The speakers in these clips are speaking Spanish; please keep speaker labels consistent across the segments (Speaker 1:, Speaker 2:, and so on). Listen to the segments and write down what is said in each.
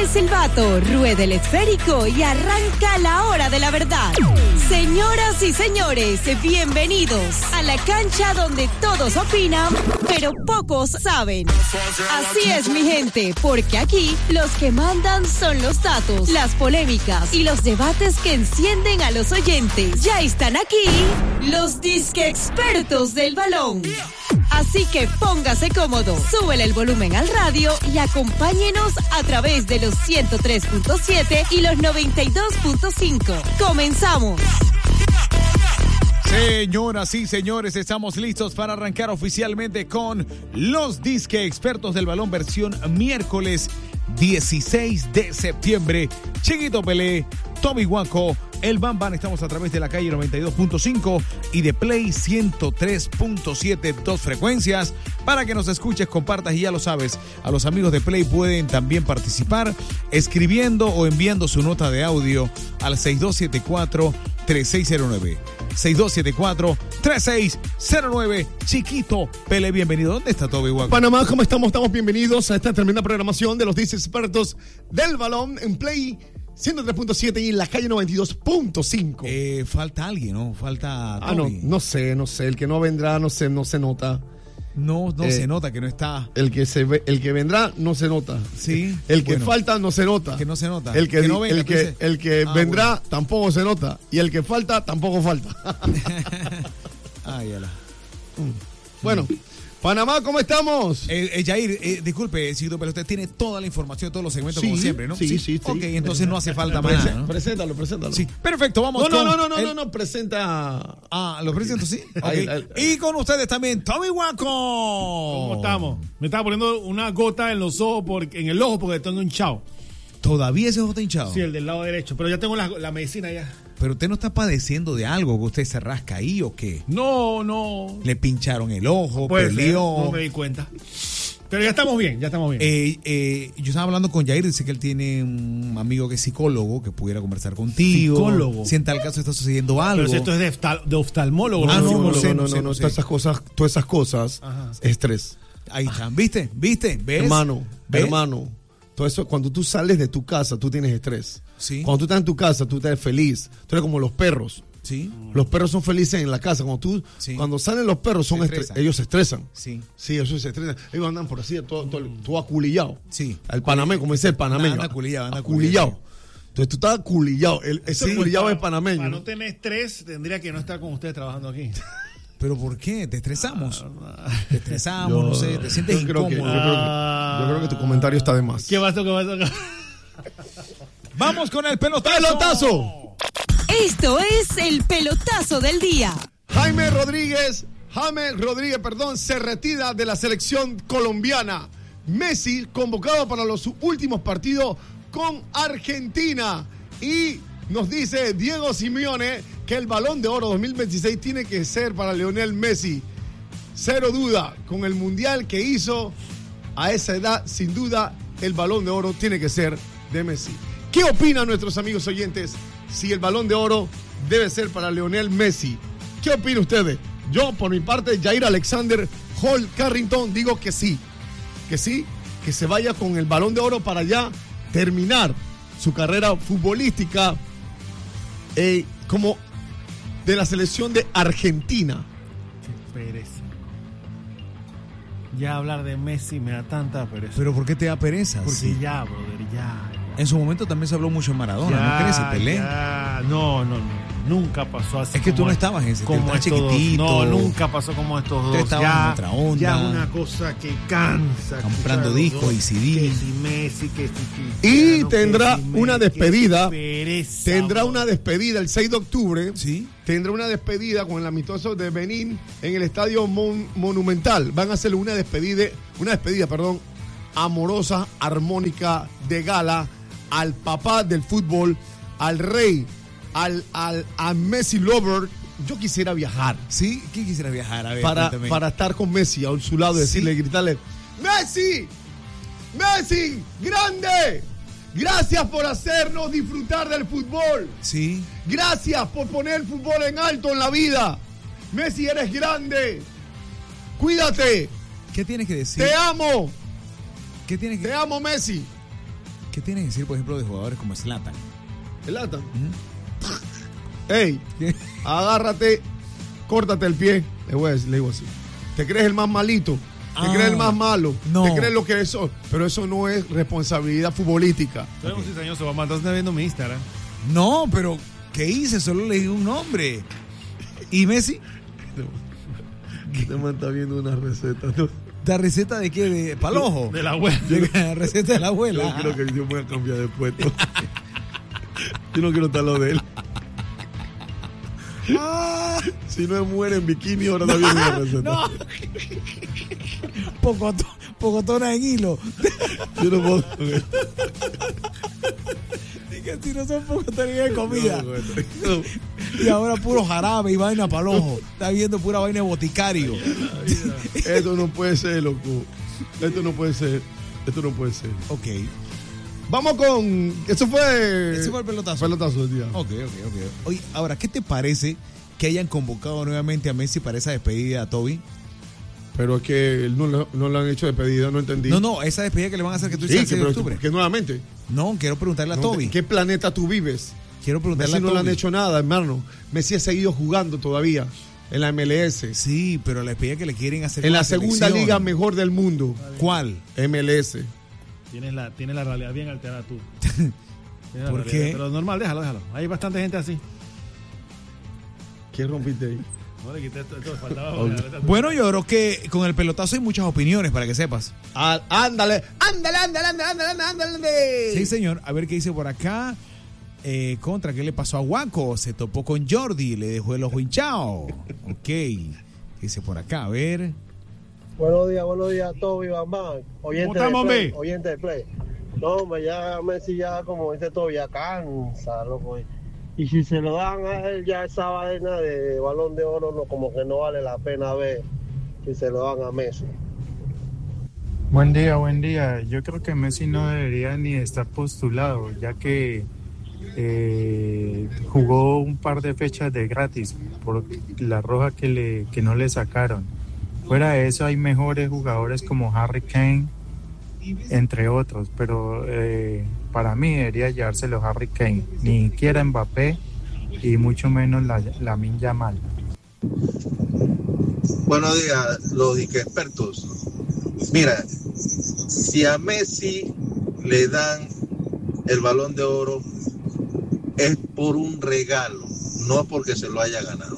Speaker 1: el silbato, rueda el esférico y arranca la hora de la verdad. Señoras y señores, bienvenidos a la cancha donde todos opinan, pero pocos saben. Así es, mi gente, porque aquí los que mandan son los datos, las polémicas y los debates que encienden a los oyentes. Ya están aquí los disque expertos del balón. Así que póngase cómodo, súbele el volumen al radio y acompáñenos a través de los 103.7 y los 92.5. ¡Comenzamos!
Speaker 2: Señoras y señores, estamos listos para arrancar oficialmente con los disque expertos del balón versión miércoles 16 de septiembre. Chiquito Pelé, Tommy Guaco, el Bam Bam. Estamos a través de la calle 92.5 y de Play 103.7, dos frecuencias. Para que nos escuches, compartas y ya lo sabes, a los amigos de Play pueden también participar escribiendo o enviando su nota de audio al 6274-3609. 6274-3609. Chiquito Pelé, bienvenido. ¿Dónde está Toby Guaco?
Speaker 3: Panamá, ¿cómo estamos? Estamos bienvenidos a esta tremenda programación de los 10 expertos del balón en Play 103.7 y en la calle 92.5.
Speaker 2: Falta alguien, ¿no? Falta
Speaker 3: Toby. No sé. El que no vendrá no se nota.
Speaker 2: No se nota que no está.
Speaker 3: El que vendrá no se nota.
Speaker 2: Sí.
Speaker 3: El que falta no se nota.
Speaker 2: Que no se nota.
Speaker 3: El que vendrá
Speaker 2: bueno,
Speaker 3: tampoco se nota. Y el que falta tampoco falta. Bueno, Panamá, ¿cómo estamos?
Speaker 2: Jair, disculpe, pero usted tiene toda la información, todos los segmentos como siempre, ¿no?
Speaker 3: Sí.
Speaker 2: Ok, entonces no hace falta más nada, ¿no?
Speaker 3: Preséntalo.
Speaker 2: Sí, perfecto, vamos
Speaker 3: No, presenta.
Speaker 2: ¿Lo presento, sí? Okay. Y con ustedes también, Tommy Guaco.
Speaker 4: ¿Cómo estamos? Me estaba poniendo una gota en los ojos, en el ojo porque tengo hinchado.
Speaker 2: ¿Todavía ese ojo está hinchado?
Speaker 4: Sí, el del lado derecho, pero ya tengo la medicina ya.
Speaker 2: ¿Pero usted no está padeciendo de algo? ¿Que usted se rasca ahí o qué?
Speaker 4: No.
Speaker 2: ¿Le pincharon el ojo?
Speaker 4: ¿Peleó? No me di cuenta. Pero ya estamos bien.
Speaker 2: Yo estaba hablando con Jair, dice que él tiene un amigo que es psicólogo, que pudiera conversar contigo.
Speaker 4: ¿Psicólogo?
Speaker 2: Si en tal caso está sucediendo algo.
Speaker 4: Pero si esto es de oftalmólogo.
Speaker 3: No. Todas esas cosas,
Speaker 4: ajá,
Speaker 3: estrés.
Speaker 2: Ahí están, ¿viste? ¿Ves?
Speaker 3: Hermano. Todo eso, cuando tú sales de tu casa, tú tienes estrés.
Speaker 2: Sí.
Speaker 3: Cuando tú estás en tu casa, tú estás feliz. Tú eres como los perros.
Speaker 2: Sí.
Speaker 3: Los perros son felices en la casa. Cuando salen los perros, ellos se estresan.
Speaker 2: Sí.
Speaker 3: Sí, ellos se estresan. Ellos andan por así, todo aculillado.
Speaker 2: Sí.
Speaker 3: El panameño, como dice el panameño.
Speaker 2: Anda aculillado.
Speaker 3: Entonces tú estás aculillado. Ese aculillado es panameño.
Speaker 4: Para no tener estrés, tendría que no estar con ustedes trabajando aquí.
Speaker 2: ¿Pero por qué? ¿Te estresamos? ¿Te sientes incómodo?
Speaker 3: Yo creo que tu comentario está de más.
Speaker 4: ¿Qué pasó?
Speaker 2: ¡Vamos con el pelotazo!
Speaker 1: Esto es el pelotazo del día.
Speaker 3: Jaime Rodríguez, se retira de la selección colombiana. Messi convocado para los últimos partidos con Argentina. Y nos dice Diego Simeone que el Balón de Oro 2026 tiene que ser para Lionel Messi. Cero duda, con el Mundial que hizo a esa edad, sin duda, el Balón de Oro tiene que ser de Messi. ¿Qué opinan nuestros amigos oyentes si el Balón de Oro debe ser para Lionel Messi? ¿Qué opinan ustedes? Yo, por mi parte, Jair Alexander Hall Carrington, digo que sí, que se vaya con el Balón de Oro para ya terminar su carrera futbolística como de la selección de Argentina.
Speaker 4: Qué pereza. Ya hablar de Messi me da tanta pereza.
Speaker 2: ¿Pero por qué te da pereza?
Speaker 4: Porque
Speaker 2: sí,
Speaker 4: ya, brother, ya.
Speaker 2: En su momento también se habló mucho de Maradona, ¿no crees? Y Pelé.
Speaker 4: No. Nunca pasó así.
Speaker 2: Es que tú no estabas en ese
Speaker 4: como
Speaker 2: chiquitito.
Speaker 4: No, nunca pasó como estos dos.
Speaker 2: Estaban en otra onda.
Speaker 4: Ya una cosa que cansa.
Speaker 2: Comprando discos y CD.
Speaker 4: Que si Messi, que si
Speaker 3: y tendrá una despedida.
Speaker 4: Pereza,
Speaker 3: tendrá una despedida el 6 de octubre.
Speaker 2: Sí.
Speaker 3: Tendrá una despedida con el amistoso de Benín en el Estadio Monumental. Van a hacerle una despedida, amorosa, armónica, de gala al papá del fútbol, al rey, a Messi Lover. Yo quisiera viajar.
Speaker 2: ¿Sí? ¿Quién quisiera viajar? A ver,
Speaker 3: para estar con Messi a su lado y decirle, gritarle: ¡Messi! ¡Messi! ¡Grande! Gracias por hacernos disfrutar del fútbol.
Speaker 2: Sí.
Speaker 3: Gracias por poner el fútbol en alto en la vida. Messi, eres grande. Cuídate.
Speaker 2: ¿Qué tienes que decir?
Speaker 3: Te amo.
Speaker 2: ¿Qué tienes que...
Speaker 3: Te amo, Messi.
Speaker 2: ¿Qué tienes que decir, por ejemplo, de jugadores como Zlatan?
Speaker 3: ¿Zlatan? Ey, agárrate, córtate el pie. Le digo así. ¿Te crees el más malito? ¿Te crees el más malo?
Speaker 2: No.
Speaker 3: ¿Te crees lo que eso? Pero eso no es responsabilidad futbolística.
Speaker 4: Soy un cizañoso, mamá. Estás viendo mi Instagram.
Speaker 2: No, pero ¿qué hice? Solo le di un nombre. ¿Y Messi?
Speaker 3: Este man está viendo una receta, ¿no?
Speaker 2: ¿La receta de qué? ¿De palojo?
Speaker 4: De la abuela.
Speaker 2: La receta de la abuela.
Speaker 3: Yo creo que yo me voy a cambiar de puesto. Yo no quiero estar lo de él. Si no muere en bikini, ahora está viendo una receta.
Speaker 2: No. Pocotona en hilo.
Speaker 3: Yo no puedo con esto.
Speaker 2: Que si no son pocotones de comida.
Speaker 3: No.
Speaker 2: Y ahora puro jarabe y vaina palojo. Está viendo pura vaina de boticario.
Speaker 3: Esto no puede ser, loco. Esto no puede ser.
Speaker 2: Ok.
Speaker 3: Vamos con... Ese fue
Speaker 2: el pelotazo.
Speaker 3: Pelotazo del día.
Speaker 2: Ok. Oye, ahora, ¿qué te parece que hayan convocado nuevamente a Messi para esa despedida a Toby?
Speaker 3: Pero es que no le han hecho despedida, no entendí.
Speaker 2: No, esa despedida que le van a hacer que tú
Speaker 3: Sí,
Speaker 2: dices el 6 de
Speaker 3: pero
Speaker 2: octubre.
Speaker 3: que nuevamente.
Speaker 2: No, quiero preguntarle a Toby.
Speaker 3: ¿En qué planeta tú vives?
Speaker 2: Quiero preguntarle
Speaker 3: Messi
Speaker 2: a
Speaker 3: no
Speaker 2: Toby.
Speaker 3: le han hecho nada, hermano. Messi ha seguido jugando todavía en la MLS.
Speaker 2: Sí, pero la despedida que le quieren hacer
Speaker 3: En
Speaker 2: con
Speaker 3: la segunda
Speaker 2: selección.
Speaker 3: liga mejor del mundo.
Speaker 2: ¿Cuál?
Speaker 3: MLS.
Speaker 4: Tienes la realidad bien alterada tú.
Speaker 2: ¿Por qué?
Speaker 4: Pero normal, déjalo. Hay bastante gente así.
Speaker 3: ¿Qué rompiste ahí?
Speaker 4: No le quité esto faltaba.
Speaker 2: Bueno, yo creo que con el pelotazo hay muchas opiniones, para que sepas.
Speaker 3: Ándale.
Speaker 2: Sí, señor. A ver qué dice por acá. ¿Qué le pasó a Waco? Se topó con Jordi, le dejó el ojo hinchado. Ok. ¿Qué dice por acá? A ver.
Speaker 5: Buenos días, Toby, Bambán. Oyente de Play. No, hombre, ya Messi ya, como dice Toby, ya cansa, loco. Y si se lo dan a él ya esa vaina de Balón de Oro, no, como que no vale la pena ver si se lo dan a Messi.
Speaker 6: Buen día. Yo creo que Messi no debería ni estar postulado, ya que jugó un par de fechas de gratis por la roja que no le sacaron. Fuera de eso hay mejores jugadores como Harry Kane, entre otros, pero para mí debería llevárselo Harry Kane, ni siquiera Mbappé y mucho menos Lamine Yamal.
Speaker 7: Buenos días, los expertos. Mira, si a Messi le dan el Balón de Oro es por un regalo, no porque se lo haya ganado.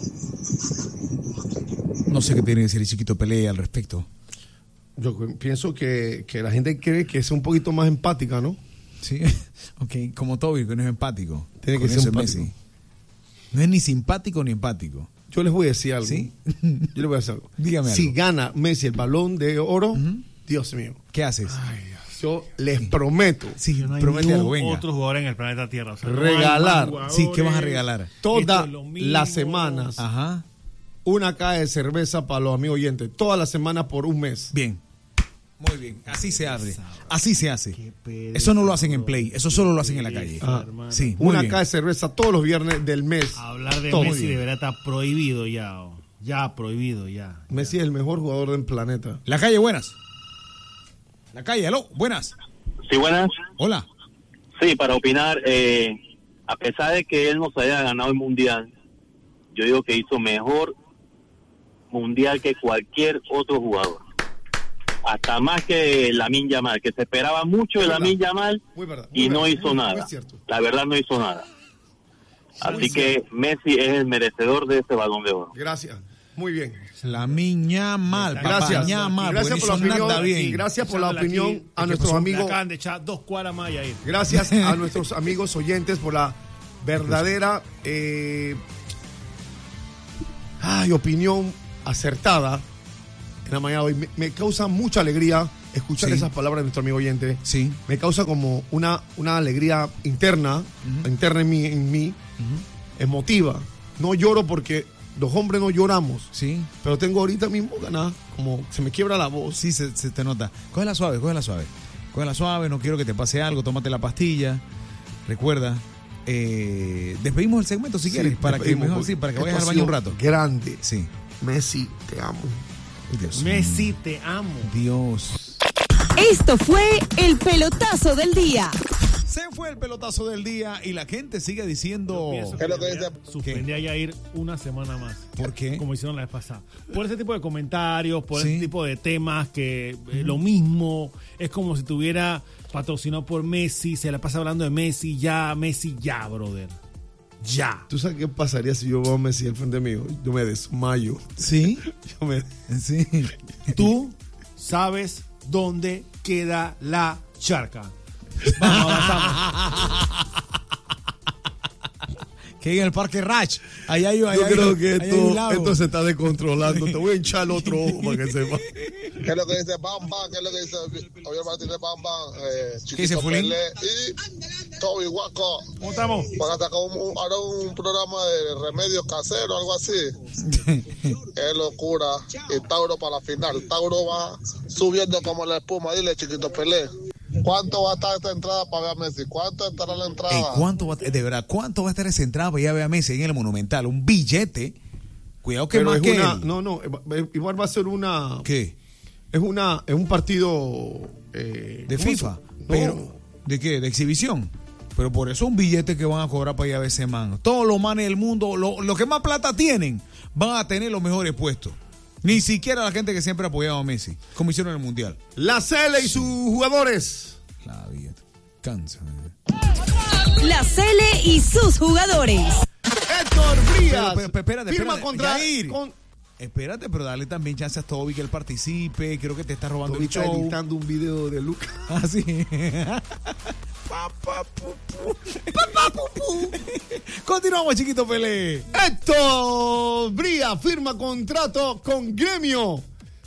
Speaker 2: No sé qué tiene que decir el Chiquito Pelé al respecto.
Speaker 3: Yo pienso que la gente cree que es un poquito más empática, ¿no?
Speaker 2: Sí, ok, como Toby, que no es empático.
Speaker 3: Tiene que
Speaker 2: Con
Speaker 3: ser
Speaker 2: eso
Speaker 3: empático.
Speaker 2: Messi. No es ni simpático ni empático.
Speaker 3: Yo les voy a decir algo.
Speaker 2: ¿Sí?
Speaker 3: Yo les voy a decir algo.
Speaker 2: Dígame
Speaker 3: si
Speaker 2: algo.
Speaker 3: gana Messi el Balón de Oro, Dios mío,
Speaker 2: ¿Qué haces?
Speaker 3: yo les prometo
Speaker 2: Sí,
Speaker 4: No hay
Speaker 2: promete algo, venga.
Speaker 4: otro jugador en el planeta Tierra. O sea,
Speaker 3: Regalar.
Speaker 4: no hay más
Speaker 2: Sí, ¿qué vas a
Speaker 4: jugadores.
Speaker 2: regalar?
Speaker 4: Esto
Speaker 3: todas
Speaker 4: es lo mismo.
Speaker 3: las semanas
Speaker 2: Ajá,
Speaker 3: una caja de cerveza para los amigos oyentes. Todas las semanas por un mes.
Speaker 2: bien. Muy bien, así se hace. Así se hace.
Speaker 4: pereza,
Speaker 2: Eso no lo hacen en Play, eso solo lo hacen en la calle.
Speaker 3: Ah,
Speaker 2: Sí, muy
Speaker 3: Una
Speaker 2: bien.
Speaker 3: caja de cerveza todos los viernes del mes.
Speaker 4: Hablar de
Speaker 3: Todo.
Speaker 4: Messi
Speaker 2: bien.
Speaker 4: debería estar prohibido ya. Ya prohibido ya.
Speaker 3: Messi es el mejor jugador del planeta.
Speaker 2: La calle, buenas. La calle, aló, buenas.
Speaker 8: Sí, buenas.
Speaker 2: Hola.
Speaker 8: Sí, para opinar, a pesar de que él no se haya ganado el Mundial, yo digo que hizo mejor Mundial que cualquier otro jugador. Hasta más que Lamine Yamal, que se esperaba mucho de Lamine Yamal
Speaker 3: Muy verdad.
Speaker 8: y no
Speaker 3: verdad,
Speaker 8: hizo
Speaker 3: muy
Speaker 8: nada.
Speaker 3: cierto.
Speaker 8: La verdad no hizo nada. Así que Messi es el merecedor de ese Balón de Oro.
Speaker 3: Gracias. Muy bien.
Speaker 2: La miña mal,
Speaker 3: Gracias.
Speaker 2: ñama,
Speaker 3: Gracias por la opinión. Y gracias por la opinión a nuestros amigos.
Speaker 4: Acaban de echar 2 cuadras más y ahí.
Speaker 3: Gracias a nuestros amigos oyentes por la verdadera opinión acertada en la mañana de hoy. Me causa mucha alegría escuchar
Speaker 2: Sí.
Speaker 3: esas palabras de nuestro amigo oyente.
Speaker 2: Sí.
Speaker 3: Me causa como una alegría interna, interna en mí, emotiva. No lloro porque los hombres no lloramos,
Speaker 2: Sí.
Speaker 3: pero tengo ahorita mismo ganas, como se me quiebra la voz.
Speaker 2: Sí, se te nota. Cógela suave, cógela suave. Cógela suave, no quiero que te pase algo, tómate la pastilla. Recuerda, despedimos el segmento si quieres, para que
Speaker 3: despedimos,
Speaker 2: mejor, sí, para que
Speaker 3: esto
Speaker 2: vayas
Speaker 3: ha
Speaker 2: al baño un
Speaker 3: sido
Speaker 2: rato.
Speaker 3: Grande.
Speaker 2: Sí.
Speaker 3: Messi, te amo.
Speaker 2: Dios
Speaker 4: Messi,
Speaker 2: mío.
Speaker 4: te amo.
Speaker 2: Dios.
Speaker 1: Esto fue el pelotazo del día.
Speaker 2: Se fue el pelotazo del día y la gente sigue diciendo...
Speaker 9: ¿Qué es lo que dice?
Speaker 4: Suspendí a Yair una semana más.
Speaker 2: ¿Por qué?
Speaker 4: Como hicieron la vez pasada. Por ese tipo de comentarios, por ese tipo de temas que lo mismo. Es como si tuviera patrocinado por Messi, se la pasa hablando de Messi ya, brother. Ya.
Speaker 3: ¿Tú sabes qué pasaría si yo veo a Messi al frente mío? Yo me desmayo.
Speaker 2: ¿Sí? Sí.
Speaker 4: Tú sabes dónde queda la charca. Vamos, avanzamos.
Speaker 2: Que en el Parque Rach. Yo
Speaker 3: creo que esto se está descontrolando. Te voy a hinchar el otro ojo para que sepa.
Speaker 9: ¿Qué es lo que dice Bam Bam? ¿Qué es lo que dice Javier Martínez Bam Bam?
Speaker 2: ¿Qué dice Fulín?
Speaker 9: Y Toby Guaco.
Speaker 4: ¿Cómo estamos?
Speaker 9: Van a sacar un programa de remedios caseros, algo así. Qué locura. Y Tauro para la final. Tauro va subiendo como la espuma. Dile, Chiquito Pelé. ¿Cuánto va a estar esta entrada para ver a Messi? ¿Cuánto estará la entrada?
Speaker 2: ¿Cuánto va a estar esa entrada para ir a ver a Messi en el Monumental? Un billete. Cuidado que más que él.
Speaker 3: No, igual va a ser una...
Speaker 2: ¿Qué?
Speaker 3: Es un partido...
Speaker 2: ¿De FIFA? Pero, ¿de qué? ¿De exhibición? Pero por eso un billete que van a cobrar para ir a ver ese man. Todos los manes del mundo, los que más plata tienen, van a tener los mejores puestos. Ni siquiera la gente que siempre ha apoyado a Messi, como hicieron en el Mundial.
Speaker 3: La CL y sus jugadores.
Speaker 2: La vida cansa.
Speaker 1: La CL y sus jugadores.
Speaker 3: Héctor Brías.
Speaker 2: Pero espérate,
Speaker 3: firma contra
Speaker 2: Yair. Espérate, pero dale también chance a Toby que él participe. Creo que te está robando
Speaker 3: Toby
Speaker 2: el show.
Speaker 3: está editando un video de Lucas.
Speaker 2: Ah, sí. Continuamos, Chiquito Pelé.
Speaker 3: Héctor Brías firma contrato con Gremio.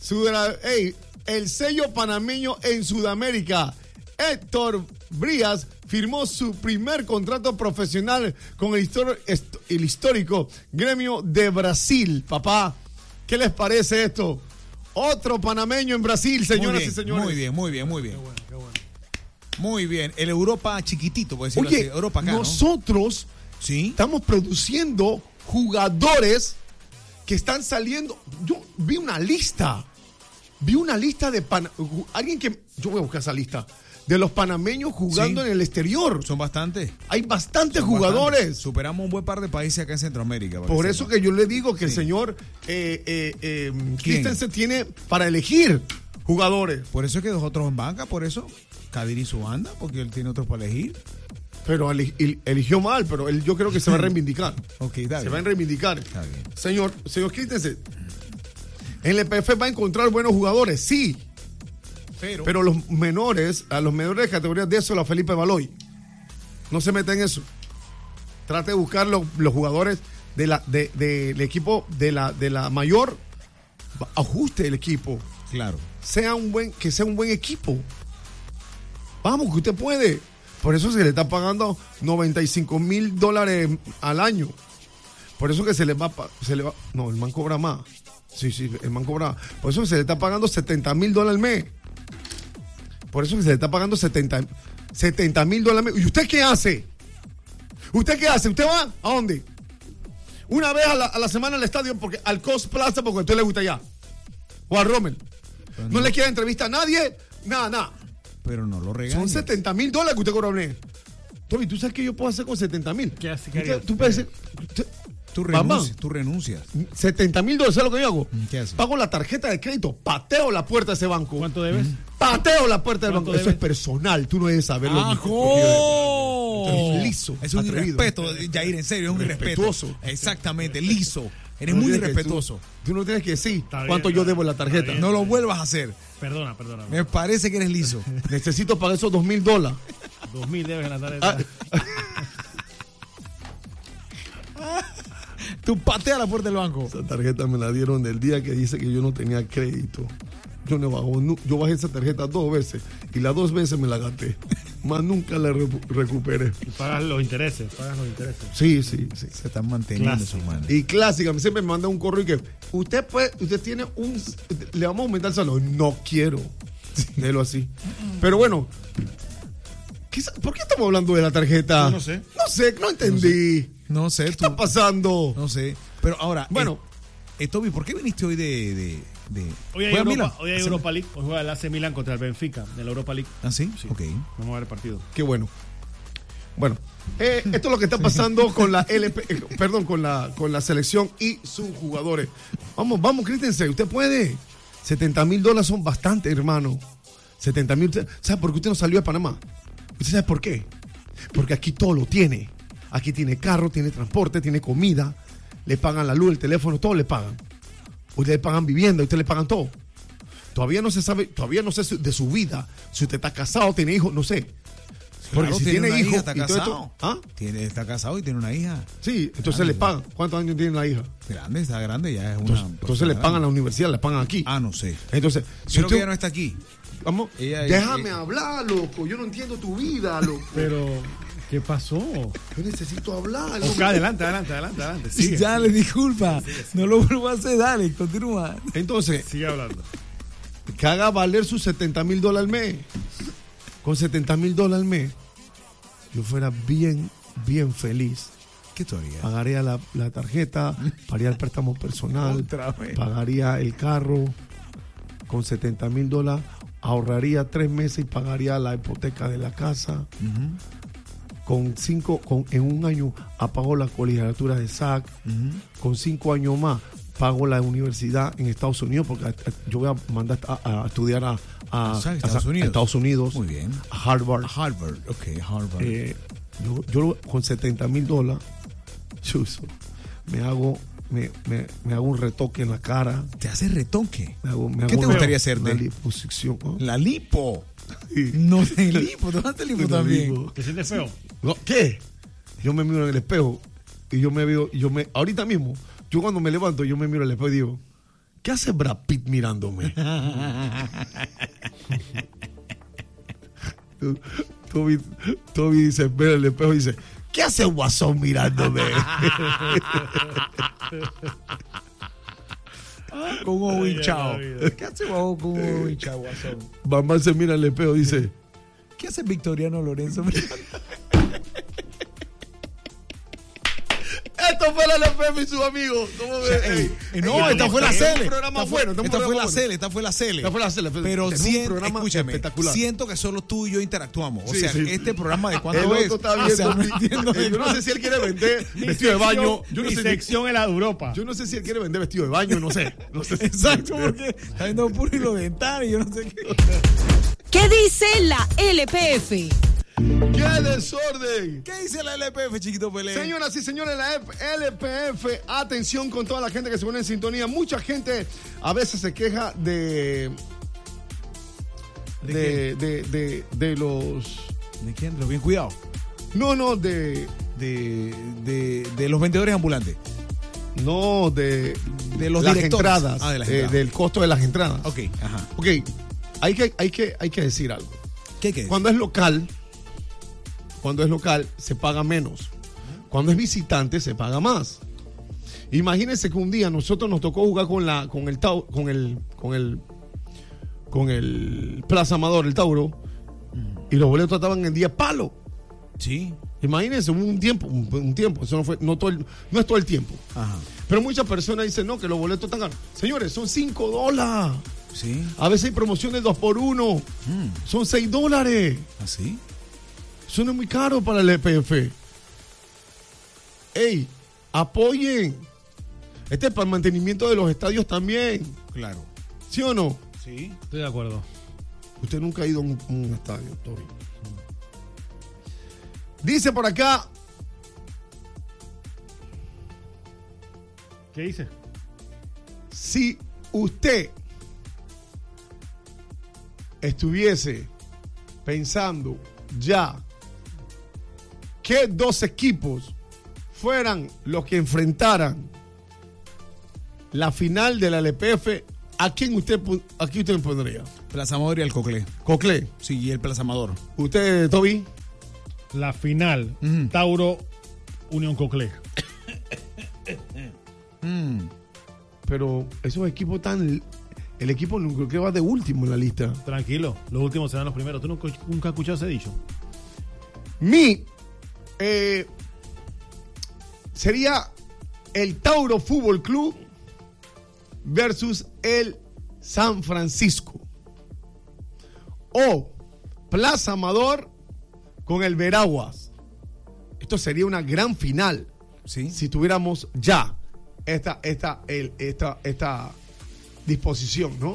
Speaker 3: El sello panameño en Sudamérica. Héctor Brías firmó su primer contrato profesional con el histórico Gremio de Brasil. Papá, ¿qué les parece esto? Otro panameño en Brasil, señoras y señores.
Speaker 2: Muy bien.
Speaker 4: Qué bueno.
Speaker 2: Muy bien. El Europa chiquitito, por decirlo así. Europa acá,
Speaker 3: nosotros estamos produciendo jugadores que están saliendo. Yo vi una lista de alguien que yo voy a buscar esa lista de los panameños jugando en el exterior.
Speaker 2: Son bastantes.
Speaker 3: Hay bastantes jugadores.
Speaker 2: Bastantes. Superamos un buen par de países acá en Centroamérica.
Speaker 3: Por eso que yo le digo que el señor Christensen tiene para elegir jugadores.
Speaker 2: Por eso es que nosotros en banca, por eso Kadir y su banda, porque él tiene otros para elegir.
Speaker 3: Pero eligió mal, pero yo creo que se va a reivindicar.
Speaker 2: Se va a
Speaker 3: reivindicar.
Speaker 2: Está bien.
Speaker 3: Señor Christensen, en el PF va a encontrar buenos jugadores, sí. Pero a los menores de categoría de eso, la Felipe Baloy. No se meta en eso. Trate de buscar los jugadores del equipo de la mayor. Ajuste el equipo.
Speaker 2: Claro.
Speaker 3: Que sea un buen equipo. Vamos, que usted puede. Por eso se le está pagando $95,000 al año. Por eso que se le va. No, el man cobra más. Sí, el man cobra. Por eso se le está pagando $70,000 al mes. Por eso que se le está pagando $70,000 al mes. ¿Y usted qué hace? ¿Usted va a dónde? Una vez a la semana al estadio, al Cost Plaza, porque a usted le gusta allá. O al Rommel. No le quiere entrevista a nadie. Nada.
Speaker 2: Pero no lo regañes.
Speaker 3: Son $70,000 que usted cobra al mes. Toby, ¿tú sabes qué yo puedo hacer con $70,000?
Speaker 4: ¿Qué hace?
Speaker 3: Tú puedes hacer...
Speaker 2: Tú renuncias.
Speaker 3: $70,000, ¿sabes lo que yo hago?
Speaker 2: ¿Qué haces?
Speaker 3: Pago la tarjeta de crédito, pateo la puerta de ese banco.
Speaker 4: ¿Cuánto debes?
Speaker 3: Pateo la puerta del banco.
Speaker 4: ¿Cuánto
Speaker 3: Eso
Speaker 4: debes?
Speaker 3: es personal, tú no debes saberlo. Es liso.
Speaker 2: Es un
Speaker 3: atrevido.
Speaker 2: irrespeto, Yair, en serio, es un
Speaker 3: Respetuoso.
Speaker 2: irrespeto. Exactamente, liso. Eres muy irrespetuoso.
Speaker 3: Tú no tienes que decir
Speaker 4: Está
Speaker 3: cuánto
Speaker 4: bien,
Speaker 3: yo debo en la tarjeta.
Speaker 4: bien.
Speaker 2: No lo vuelvas a hacer.
Speaker 4: Perdona.
Speaker 2: Me parece que eres liso.
Speaker 3: Necesito pagar esos $2,000.
Speaker 4: 2,000 debes en la tarjeta.
Speaker 2: Tú pateas la puerta del banco.
Speaker 3: Esa tarjeta me la dieron del día que dice que yo no tenía crédito. Yo bajé esa tarjeta 2 veces y las 2 veces me la gasté. Más nunca la recuperé.
Speaker 4: Y pagas los intereses.
Speaker 3: Sí.
Speaker 2: Se están manteniendo sus manos.
Speaker 3: Y clásica, siempre me manda un correo y que usted tiene le vamos a aumentar el salario. No quiero. Déjelo así. Pero bueno, ¿por qué estamos hablando de la tarjeta?
Speaker 4: Yo no sé.
Speaker 3: No entendí.
Speaker 2: No sé.
Speaker 3: ¿Qué está pasando?
Speaker 2: No sé. Pero ahora,
Speaker 3: bueno,
Speaker 2: Toby, ¿por qué viniste hoy de
Speaker 4: Hoy hay Europa League. Hoy juega el AC Milan contra el Benfica de la Europa League.
Speaker 2: ¿Ah, sí?
Speaker 4: Sí.
Speaker 2: Ok.
Speaker 4: Vamos a ver el partido.
Speaker 3: Qué bueno. Bueno, esto es lo que está pasando con la con la selección y sus jugadores. Vamos, Christensen, usted puede. $70,000 son bastante, hermano. 70,000. ¿Sabe por qué usted no salió de Panamá? ¿Usted sabe por qué? Porque aquí todo lo tiene. Aquí tiene carro, tiene transporte, tiene comida, le pagan la luz, el teléfono, todo le pagan. Ustedes le pagan vivienda, ustedes le pagan todo. Todavía no se sabe, todavía no sé de su vida. Si usted está casado, tiene hijos, no sé. Porque
Speaker 2: claro,
Speaker 3: si tiene hijos,
Speaker 2: está casado. Está casado y tiene una hija.
Speaker 3: Sí, entonces le pagan. ¿Cuántos años tiene la hija?
Speaker 2: Grande, está grande, ya es una.
Speaker 3: Entonces le pagan a la universidad, le pagan aquí.
Speaker 2: No sé.
Speaker 3: Entonces,
Speaker 2: si creo que ella no está aquí.
Speaker 3: Vamos, déjame hablar, loco. Yo no entiendo tu vida, loco.
Speaker 4: Pero, ¿qué pasó?
Speaker 3: Yo necesito hablar.
Speaker 4: Okay, adelante. Sigue.
Speaker 2: Ya le disculpa. Sigue. No lo vuelvo a hacer, dale, continúa.
Speaker 3: Entonces,
Speaker 4: sigue hablando.
Speaker 3: Que haga valer sus $70,000 al mes. Con $70,000 al mes, yo fuera bien feliz.
Speaker 2: ¿Qué todavía?
Speaker 3: Pagaría la tarjeta, pagaría el préstamo personal, pagaría el carro. Con $70,000 ahorraría 3 meses y pagaría la hipoteca de la casa. En un año apago la colegiatura de SAC. Con 5 años más pago la universidad en Estados Unidos, porque yo voy a mandar a estudiar a Estados Unidos.
Speaker 2: Muy bien.
Speaker 3: A Harvard.
Speaker 2: Harvard.
Speaker 3: Yo con $70,000 me hago un retoque en la cara.
Speaker 2: ¿Te haces retoque?
Speaker 3: ¿Qué
Speaker 2: te gustaría hacerte?
Speaker 3: La liposucción.
Speaker 2: ¿La lipo?
Speaker 3: Sí.
Speaker 2: No te lipo, te vas a lipo también.
Speaker 4: ¿Te sientes feo?
Speaker 3: No, ¿qué? Yo me miro en el espejo y yo me veo, ahorita mismo, yo cuando me levanto, yo me miro en el espejo y digo, ¿qué hace Brad Pitt mirándome? Toby dice, ve el espejo y dice, ¿qué hace Guasón mirándome?
Speaker 2: Con un ojo hinchado. ¿Qué hace Guasón con un ojo hinchado, Guasón?
Speaker 3: Mamá se mira al espejo y dice,
Speaker 2: ¿qué hace Victoriano Lorenzo mirándome?
Speaker 3: Esto fue la LPF y sus amigos.
Speaker 2: Esta fue la Cele.
Speaker 3: Esta fue la Cele.
Speaker 2: Pero escúchame, siento que solo tú y yo interactuamos. O sea, este programa de cuándo es.
Speaker 3: Yo no sé si él quiere vender vestido de baño.
Speaker 4: Mi sección en la de Europa.
Speaker 3: Yo no sé si él quiere vender vestido de baño, no sé.
Speaker 2: Exacto, porque está viendo puro hilo dental y yo no sé qué.
Speaker 1: ¿Qué dice la LPF?
Speaker 3: ¡Qué desorden!
Speaker 2: ¿Qué dice la LPF, chiquito Pelé?
Speaker 3: Señoras y señores, la LPF, atención con toda la gente que se pone en sintonía. Mucha gente a veces se queja de los...
Speaker 2: ¿De quién? ¿De los bien cuidados?
Speaker 3: No,
Speaker 2: de los vendedores ambulantes.
Speaker 3: No, de
Speaker 2: los
Speaker 3: las
Speaker 2: directores.
Speaker 3: Entradas.
Speaker 2: De las entradas.
Speaker 3: Del costo de las entradas.
Speaker 2: Ok, ajá.
Speaker 3: Ok, hay que decir algo.
Speaker 2: ¿Qué hay que decir?
Speaker 3: Cuando es local, se paga menos. Cuando es visitante, se paga más. Imagínense que un día nosotros nos tocó jugar con el Plaza Amador, el Tauro, y los boletos estaban en 10 palos.
Speaker 2: Sí.
Speaker 3: Imagínense, un tiempo. Eso no es todo el tiempo.
Speaker 2: Ajá.
Speaker 3: Pero muchas personas dicen, no, que los boletos están caros. Señores, son $5.
Speaker 2: Sí.
Speaker 3: A veces hay promociones 2x1. Son $6.
Speaker 2: ¿Así?
Speaker 3: Eso no es muy caro para el EPF. ¡Ey! ¡Apoyen! Este es para el mantenimiento de los estadios también.
Speaker 2: Claro.
Speaker 3: ¿Sí o no?
Speaker 4: Sí, estoy de acuerdo.
Speaker 3: Usted nunca ha ido a un estadio, Toby. Dice por acá.
Speaker 4: ¿Qué dice?
Speaker 3: Si usted estuviese pensando ya que 2 equipos fueran los que enfrentaran la final de la LPF, aquí usted me pondría?
Speaker 2: Plaza Amador y el Coclé.
Speaker 3: ¿Coclé?
Speaker 2: Sí, y el Plaza Amador.
Speaker 3: ¿Usted, Toby?
Speaker 4: La final, Tauro, Unión Coclé.
Speaker 3: Pero esos equipos están... El equipo que va de último en la lista.
Speaker 4: Tranquilo, los últimos serán los primeros. ¿Tú nunca has escuchado ese dicho?
Speaker 3: Sería el Tauro Fútbol Club versus el San Francisco. O Plaza Amador con el Veraguas. Esto sería una gran final.
Speaker 2: ¿Sí?
Speaker 3: Si tuviéramos ya esta disposición, ¿no?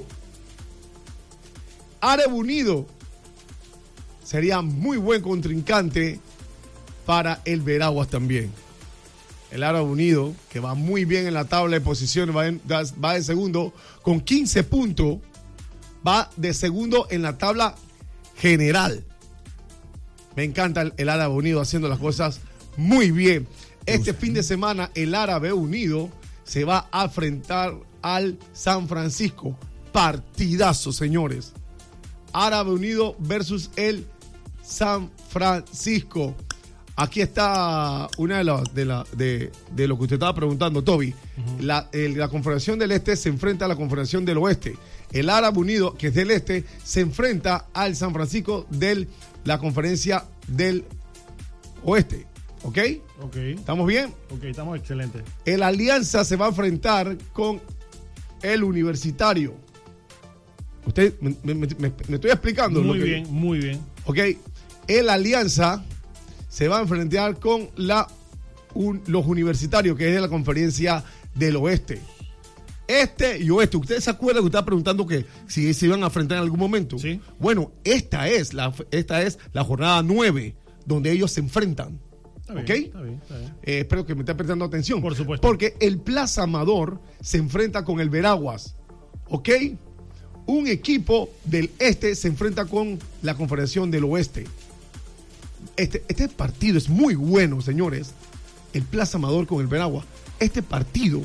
Speaker 3: Árabe Unido sería muy buen contrincante para el Veraguas también. El Árabe Unido, que va muy bien en la tabla de posiciones, va de segundo con 15 puntos, va de segundo en la tabla general. Me encanta el Árabe Unido haciendo las cosas muy bien. Este fin de semana el Árabe Unido se va a enfrentar al San Francisco. Partidazo, señores. Árabe Unido versus el San Francisco. Aquí está una de lo que usted estaba preguntando, Toby. La Confederación del Este se enfrenta a la Confederación del Oeste. El Árabe Unido, que es del Este, se enfrenta al San Francisco de la Conferencia del Oeste. ¿Ok?
Speaker 4: Ok.
Speaker 3: ¿Estamos bien?
Speaker 4: Ok, estamos excelentes.
Speaker 3: El Alianza se va a enfrentar con el Universitario. Usted, me estoy explicando.
Speaker 4: Muy bien, muy bien.
Speaker 3: Ok. El Alianza se va a enfrentar con los Universitarios, que es de la Conferencia del Oeste. Este y Oeste. ¿Ustedes se acuerdan que estaba preguntando que si se iban a enfrentar en algún momento?
Speaker 4: Sí.
Speaker 3: Bueno, esta es la jornada 9, donde ellos se enfrentan.
Speaker 4: Está
Speaker 3: ¿Ok?
Speaker 4: bien, está bien, está bien.
Speaker 3: Espero que me esté prestando atención.
Speaker 4: Por supuesto.
Speaker 3: Porque el Plaza Amador se enfrenta con el Veraguas. ¿Ok? Un equipo del Este se enfrenta con la Confederación del Oeste. Este partido es muy bueno, señores. El Plaza Amador con el Veraguas. Este partido.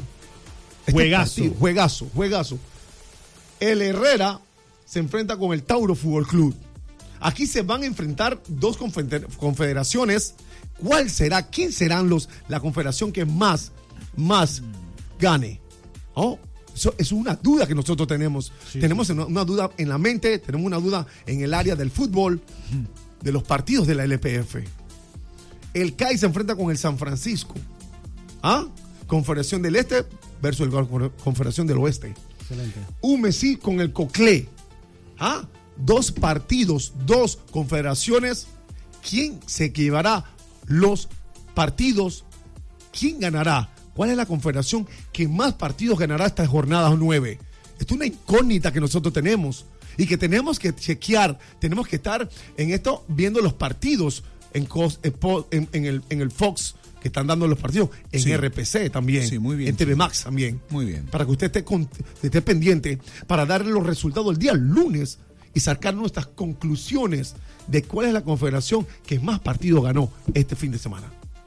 Speaker 3: Juegazo. El Herrera se enfrenta con el Tauro Fútbol Club. Aquí se van a enfrentar dos confederaciones. ¿Quién serán la confederación que más gane? ¿Oh? Eso es una duda que nosotros tenemos. Tenemos una duda en la mente, tenemos una duda en el área del fútbol, de los partidos de la LPF. El CAI se enfrenta con el San Francisco. Confederación del Este versus la Confederación del Oeste.
Speaker 4: Excelente.
Speaker 3: UMESI con el COCLE. Dos partidos, dos confederaciones. ¿Quién se llevará los partidos? ¿Quién ganará? ¿Cuál es la confederación que más partidos ganará esta jornada 9? Es una incógnita que nosotros tenemos y que tenemos que chequear. Tenemos que estar en esto viendo los partidos en el Fox, que están dando los partidos, en RPC también,
Speaker 2: sí, muy bien,
Speaker 3: en TV Max también.
Speaker 2: Muy bien.
Speaker 3: Para que usted esté pendiente, para darle los resultados el día lunes y sacar nuestras conclusiones de cuál es la confederación que más partidos ganó este fin de semana.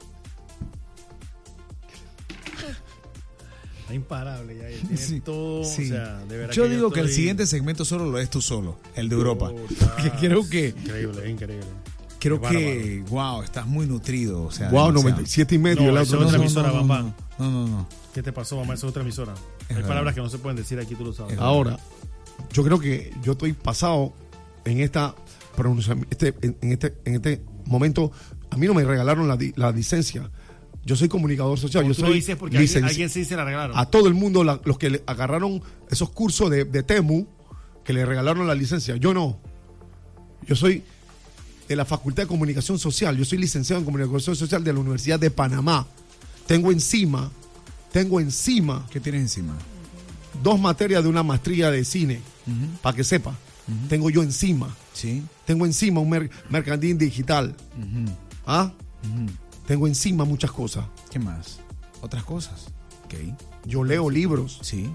Speaker 4: Está imparable ya. Tiene todo.
Speaker 2: Sí.
Speaker 4: O sea, de verdad.
Speaker 2: Yo digo que el siguiente segmento solo lo es tú solo, el de Europa. Que creo que.
Speaker 4: Increíble.
Speaker 2: Creo que, wow, estás muy nutrido. O sea,
Speaker 3: 97.5.
Speaker 4: No, esa es otra emisora, Bambam.
Speaker 2: No.
Speaker 4: ¿Qué te pasó, mamá? Esa es otra emisora. Hay palabras que no se pueden decir aquí, tú lo sabes.
Speaker 3: Ahora, yo creo que yo estoy pasado en esta en este momento. A mí no me regalaron la licencia. Yo soy comunicador social. Yo
Speaker 4: tú
Speaker 3: soy
Speaker 4: lo dices porque alguien sí se la regalaron.
Speaker 3: A todo el mundo, los que le agarraron esos cursos de Temu, que le regalaron la licencia. Yo no. Yo soy de la Facultad de Comunicación Social. Yo soy licenciado en Comunicación Social de la Universidad de Panamá. Tengo encima.
Speaker 2: ¿Qué tienes encima?
Speaker 3: 2 materias de una maestría de cine, para que sepa. Tengo yo encima.
Speaker 2: Sí.
Speaker 3: Tengo encima un mercantil digital. Tengo encima muchas cosas.
Speaker 2: ¿Qué más? Otras cosas. Ok.
Speaker 3: Yo leo libros.
Speaker 2: Sí.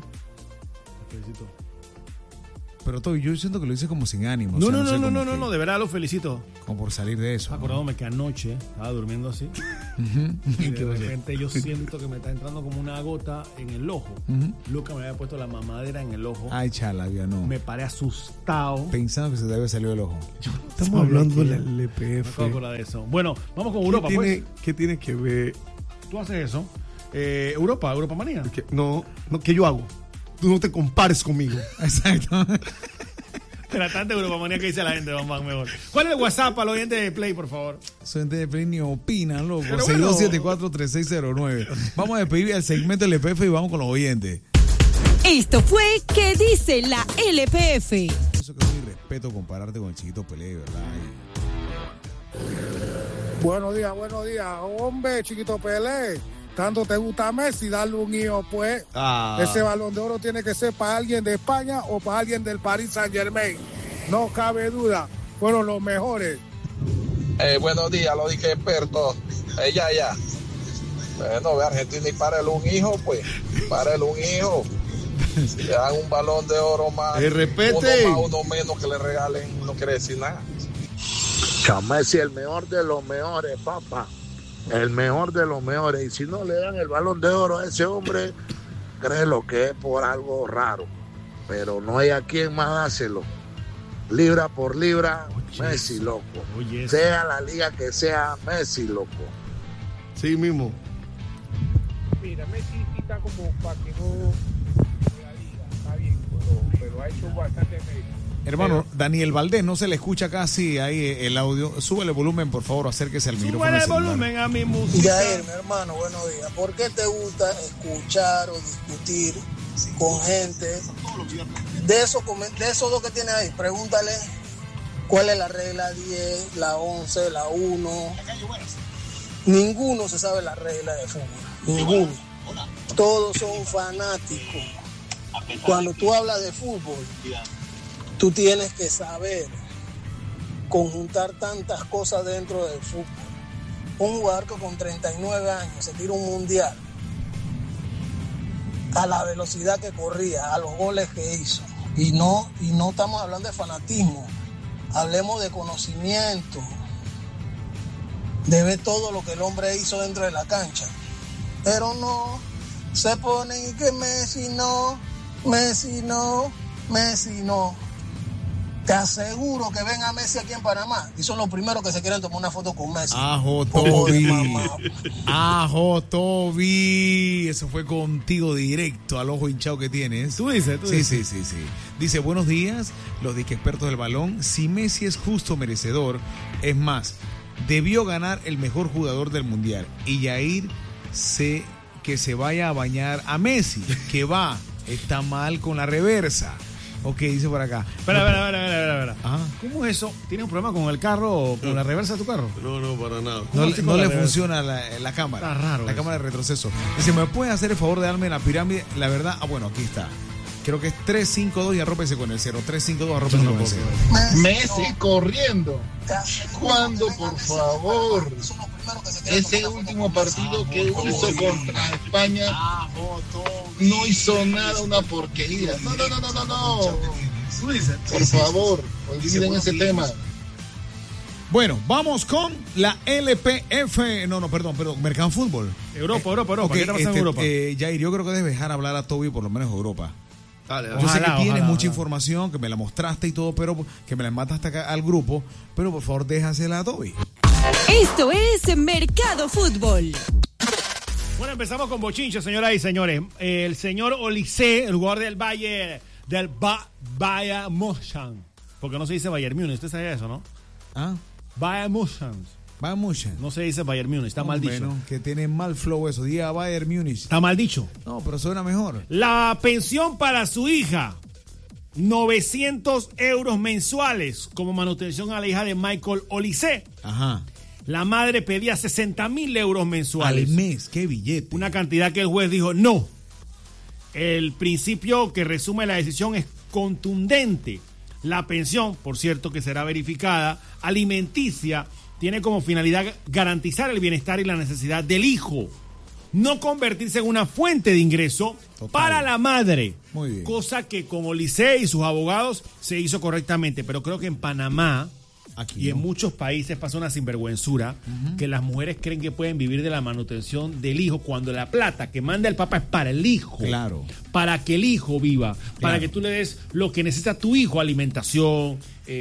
Speaker 2: Pero todo, yo siento que lo hice como sin ánimo.
Speaker 4: No, de verdad lo felicito.
Speaker 2: Como por salir de eso.
Speaker 4: Acordándome que anoche estaba durmiendo así. Y de repente yo siento que me está entrando como una gota en el ojo. Luca me había puesto la mamadera en el ojo.
Speaker 2: Ay, chalabia, no.
Speaker 4: Me paré asustado.
Speaker 2: Pensando que se te había salido el ojo.
Speaker 3: Estamos hablando de la LPF.
Speaker 4: Me acuerdo de eso. Bueno, vamos con Europa, pues.
Speaker 3: ¿Qué tiene que ver?
Speaker 4: Tú haces eso. Europa manía.
Speaker 3: No, ¿qué yo hago? Tú no te compares conmigo.
Speaker 2: Exacto.
Speaker 4: Tratante de Europa manía que dice la gente, vamos mejor. ¿Cuál es el WhatsApp para los oyentes de Play, por favor?
Speaker 2: Los oyentes de Play ni opinan, loco.
Speaker 4: Bueno.
Speaker 2: 6274-3609. Vamos a despedir al segmento LPF y vamos con los oyentes.
Speaker 1: Esto fue ¿Qué dice la LPF?
Speaker 2: Eso que es mi respeto compararte con el Chiquito Pelé, ¿verdad?
Speaker 10: Buenos días. Hombre, chiquito Pelé. Tanto te gusta Messi, darle un hijo, pues. Ese Balón de Oro tiene que ser para alguien de España o para alguien del Paris Saint-Germain. No cabe duda. Fueron los mejores.
Speaker 11: Buenos días, lo dije experto. Ya. Bueno, ve Argentina y párele un hijo, pues. Párele un hijo. Le dan un Balón de Oro más.
Speaker 3: Repete.
Speaker 11: Uno menos que le regalen, no quiere decir nada.
Speaker 12: Messi, el mejor de los mejores, papá. El mejor de los mejores. Y si no le dan el Balón de Oro a ese hombre, créelo que es por algo raro. Pero no hay a quien más dárselo. Libra por libra, Messi, loco. Sea la liga que sea, Messi, loco.
Speaker 3: Sí mismo.
Speaker 10: Mira, Messi sí está como para que no la liga. Está bien, pero ha hecho bastante mérito.
Speaker 2: Hermano, Daniel Valdés, no se le escucha casi ahí el audio. Súbele volumen, por favor, acérquese al micrófono.
Speaker 4: Súbele el volumen a mi música.
Speaker 13: Jair, mi hermano, buenos días. ¿Por qué te gusta escuchar o discutir con gente de esos dos que tienes ahí? Pregúntale cuál es la regla 10, la 11, la 1. Ninguno se sabe la regla de fútbol. Ninguno. Todos son fanáticos. Cuando tú hablas de fútbol, tú tienes que saber conjuntar tantas cosas dentro del fútbol. Un jugador que con 39 años se tira un mundial a la velocidad que corría, a los goles que hizo. Y no estamos hablando de fanatismo. Hablemos de conocimiento, de ver todo lo que el hombre hizo dentro de la cancha. Pero no, se ponen y que Messi no. Te aseguro que ven a Messi aquí en Panamá y son los primeros que se quieren tomar una foto con Messi.
Speaker 2: Ajo Toby. Eso fue contigo directo al ojo hinchado que tienes.
Speaker 4: ¿Tú dices?
Speaker 2: Sí. Dice, buenos días, los disque expertos del balón. Si Messi es justo merecedor, es más, debió ganar el mejor jugador del mundial. Y Jair que se vaya a bañar a Messi, que está mal con la reversa. Ok, dice por acá.
Speaker 4: Espera. ¿Cómo es eso? ¿Tienes un problema con el carro o con la reversa de tu carro?
Speaker 3: No, para nada.
Speaker 2: No le funciona la cámara.
Speaker 4: Está raro.
Speaker 2: La cámara de retroceso. Dice, ¿me puede hacer el favor de darme la pirámide? La verdad, bueno, aquí está. Creo que es 352 y arrópese con el 0. 352, arrópese con el 0.
Speaker 14: Messi corriendo. ¿Cuándo, por favor? Ese último partido que hizo contra España no hizo nada, una porquería. No. Por favor, olviden ese tema.
Speaker 2: Bueno, vamos con la LPF. Perdón, Mercado Fútbol.
Speaker 4: Europa.
Speaker 2: Okay,
Speaker 4: ¿Qué te pasa en Europa?
Speaker 2: Jair, yo creo que debes dejar hablar a Toby por lo menos Europa.
Speaker 3: Dale.
Speaker 2: Yo sé que tienes mucha información, que me la mostraste y todo, pero que me la mandaste acá al grupo, pero por favor déjasela a Toby.
Speaker 1: Esto es Mercado Fútbol.
Speaker 4: Bueno, empezamos con bochinche, señoras y señores. El señor Olise, el jugador del Bayern, del Bayern München. Porque no se dice Bayern Múnich, usted sabe eso, ¿no? Bayern München. No se dice Bayern Múnich, está mal dicho.
Speaker 2: Bueno, que tiene mal flow eso. Diga Bayern Múnich.
Speaker 4: Está mal dicho.
Speaker 2: No, pero suena mejor.
Speaker 4: La pensión para su hija, 900 euros mensuales como manutención a la hija de Michael Olise.
Speaker 2: Ajá.
Speaker 4: La madre pedía 60.000 euros mensuales.
Speaker 2: Al mes, qué billete.
Speaker 4: Una cantidad que el juez dijo no. El principio que resume la decisión es contundente. La pensión, por cierto, que será verificada, alimenticia, tiene como finalidad garantizar el bienestar y la necesidad del hijo, no convertirse en una fuente de ingreso para la madre.
Speaker 2: Muy bien.
Speaker 4: Cosa que con Olise y sus abogados se hizo correctamente, pero creo que en Panamá y en muchos países pasa una sinvergüenzura, que las mujeres creen que pueden vivir de la manutención del hijo cuando la plata que manda el papá es para el hijo.
Speaker 2: Claro.
Speaker 4: Para que el hijo viva, para que tú le des lo que necesita tu hijo, alimentación,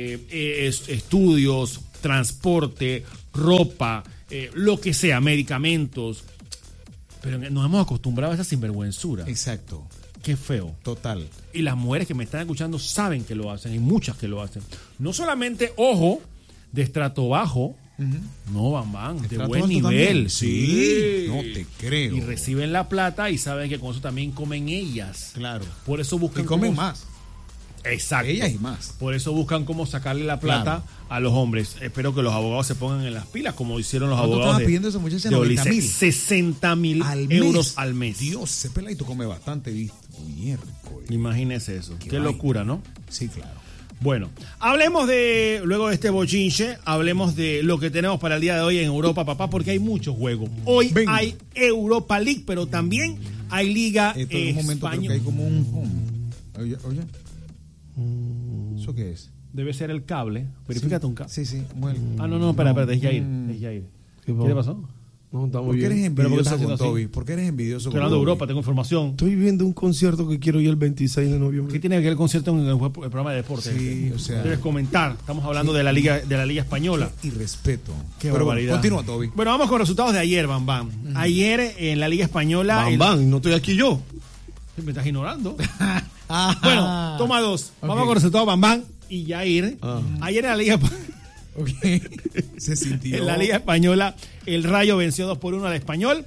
Speaker 4: estudios, transporte, ropa, lo que sea, medicamentos. Pero nos hemos acostumbrado a esa sinvergüenzura.
Speaker 2: Exacto.
Speaker 4: Qué feo.
Speaker 2: Total.
Speaker 4: Y las mujeres que me están escuchando saben que lo hacen, hay muchas que lo hacen. No solamente, ojo, de estrato bajo, no, van, de buen nivel. Sí.
Speaker 2: No te creo.
Speaker 4: Y reciben la plata y saben que con eso también comen ellas.
Speaker 2: Claro.
Speaker 4: Por eso buscan.
Speaker 2: Y comen más.
Speaker 4: Exacto.
Speaker 2: Ellas y más.
Speaker 4: Por eso buscan cómo sacarle la plata a los hombres. Espero que los abogados se pongan en las pilas, como hicieron los abogados
Speaker 2: estaba pidiendo esa muchacha? 90,000.
Speaker 4: 60,000 euros al mes.
Speaker 2: Dios, ese peladito come bastante, ¿viste? Miércoles.
Speaker 4: Imagínese eso. Qué locura, ¿no?
Speaker 2: Sí, claro.
Speaker 4: Bueno, luego de este bochinche, hablemos de lo que tenemos para el día de hoy en Europa, papá, porque hay muchos juegos. Hoy hay Europa League, pero también hay Liga
Speaker 2: Española. En un momento creo que hay como un home. Oye. ¿Eso qué es?
Speaker 4: Debe ser el cable. Verifícate un cable.
Speaker 2: Sí. Bueno.
Speaker 4: No, espera, es Jair. ¿Qué le pasó?
Speaker 3: No, estamos
Speaker 2: ¿Por qué
Speaker 3: bien.
Speaker 2: eres envidioso con Toby? ¿Por qué eres envidioso
Speaker 4: Estoy
Speaker 2: con
Speaker 4: hablando de
Speaker 2: Toby?
Speaker 4: Europa, tengo información.
Speaker 3: Estoy viendo un concierto que quiero ir el 26 de noviembre.
Speaker 4: ¿Qué tiene que ver el concierto en el programa de deporte?
Speaker 2: Sí, o sea.
Speaker 4: Debes comentar. Estamos hablando de la Liga Española.
Speaker 2: Y respeto.
Speaker 4: Qué
Speaker 2: Pero
Speaker 4: barbaridad.
Speaker 2: Continúa, Toby.
Speaker 4: Bueno, vamos con resultados de ayer, Bam. Ayer en la Liga Española.
Speaker 3: No estoy aquí yo.
Speaker 4: Me estás ignorando. Bueno, toma 2. Vamos con resultados Bam y Jair. Ayer en la Liga
Speaker 2: Se sintió.
Speaker 4: En la Liga Española, el Rayo venció 2-1 al Español.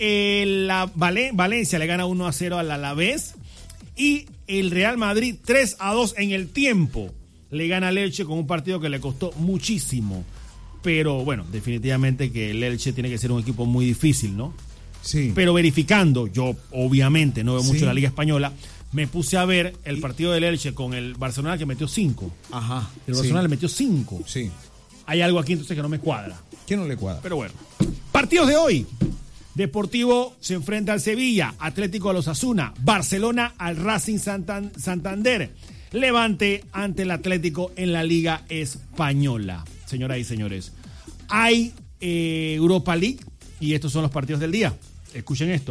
Speaker 4: Valencia le gana 1-0 al Alavés. Y el Real Madrid 3-2 en el tiempo. Le gana al Elche con un partido que le costó muchísimo. Pero bueno, definitivamente que el Elche tiene que ser un equipo muy difícil, ¿no?
Speaker 2: Sí.
Speaker 4: Pero verificando, yo obviamente no veo mucho la Liga Española, me puse a ver el partido del Elche con el Barcelona que metió 5.
Speaker 2: Ajá.
Speaker 4: El Barcelona le metió 5.
Speaker 2: Sí.
Speaker 4: Hay algo aquí entonces que no me cuadra.
Speaker 2: ¿Qué no le cuadra?
Speaker 4: Pero bueno. Partidos de hoy. Deportivo se enfrenta al Sevilla, Atlético al Osasuna, Barcelona al Racing Santander, Levante ante el Atlético en la Liga Española. Señoras y señores, hay Europa League y estos son los partidos del día. Escuchen esto.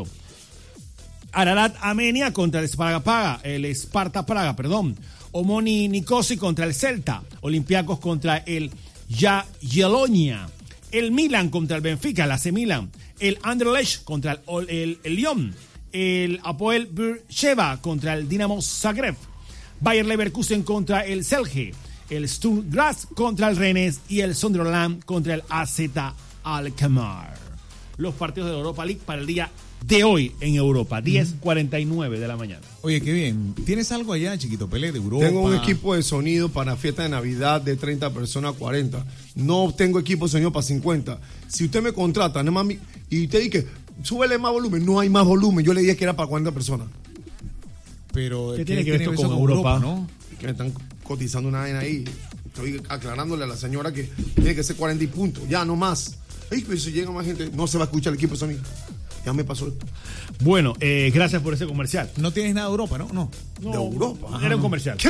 Speaker 4: Ararat Armenia contra el Sparta Praga. Omoni Nicosia contra el Celta. Olympiacos contra el Jagiellonia. El Milan contra el Benfica, el AC Milan. El Anderlecht contra el Lyon. El Apoel Beersheva contra el Dinamo Zagreb. Bayer Leverkusen contra el Celje. El Sturm Graz contra el Rennes. Y el Sunderland contra el AZ Alkmaar. Los partidos de la Europa League para el día de hoy en Europa, 10:49 de la mañana.
Speaker 2: Oye, qué bien. ¿Tienes algo allá, Chiquito Pelé, de Europa?
Speaker 3: Tengo un equipo de sonido para fiesta de Navidad de 30 personas a 40. No tengo equipo de sonido para 50. Si usted me contrata, nada más y usted dice, súbele más volumen. No hay más volumen. Yo le dije que era para 40 personas.
Speaker 2: Pero
Speaker 4: ¿qué tiene que ver esto con Europa?
Speaker 2: ¿No?
Speaker 3: Que me están cotizando una vaina ahí. Estoy aclarándole a la señora que tiene que ser 40 y punto. Ya, no más. Ay, pero si llega más gente, no se va a escuchar el equipo de sonido. Ya me pasó esto.
Speaker 4: Bueno, gracias por ese comercial.
Speaker 2: No tienes nada de Europa, ¿no?
Speaker 3: No. De Europa.
Speaker 4: Era un comercial.
Speaker 3: ¡Que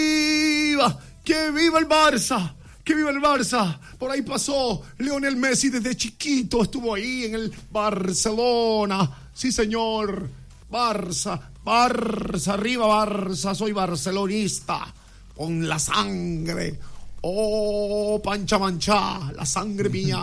Speaker 3: viva! ¡Que viva el Barça! ¡Que viva el Barça! Por ahí pasó Lionel Messi desde chiquito. Estuvo ahí en el Barcelona. Sí, señor. Barça, arriba Barça. Soy barcelonista. Con la sangre. Oh, pancha mancha. La sangre mía.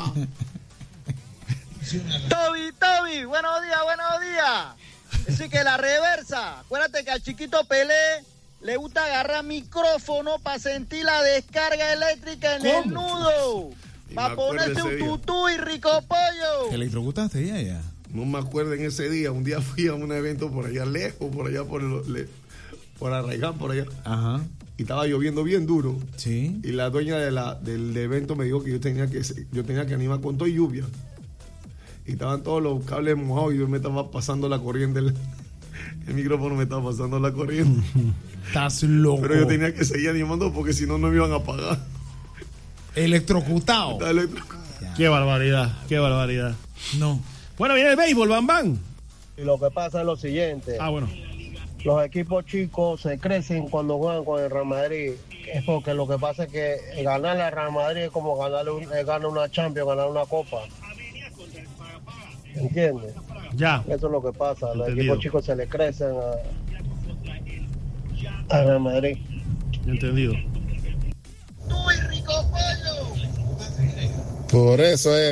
Speaker 15: Toby, buenos días. Así que la reversa. Acuérdate que al chiquito Pelé le gusta agarrar micrófono para sentir la descarga eléctrica en el nudo. Para ponerse un tutú y rico pollo.
Speaker 2: ¿Te electrocutaste ya?
Speaker 3: No me acuerdo en ese día. Un día fui a un evento por allá lejos, por allá por Arraigán, por allá.
Speaker 2: Ajá.
Speaker 3: Y estaba lloviendo bien duro.
Speaker 2: Sí.
Speaker 3: Y la dueña del evento me dijo que yo tenía que animar con toda lluvia. Y estaban todos los cables mojados y yo me estaba pasando la corriente. El micrófono me estaba pasando la corriente.
Speaker 2: Estás loco.
Speaker 3: Pero yo tenía que seguir animando porque si no, no me iban a apagar.
Speaker 2: Electrocutado.
Speaker 4: Qué barbaridad.
Speaker 2: No.
Speaker 4: Bueno, viene el béisbol, Bam.
Speaker 5: Y lo que pasa es lo siguiente.
Speaker 4: Bueno.
Speaker 5: Los equipos chicos se crecen cuando juegan con el Real Madrid. Es porque lo que pasa es que ganarle al Real Madrid es como ganar una Champions, ganar una Copa. ¿Entiendes?
Speaker 4: Ya.
Speaker 5: Eso es lo que pasa. Los equipos chicos se le crecen a Real Madrid.
Speaker 4: Entendido.
Speaker 9: Por eso es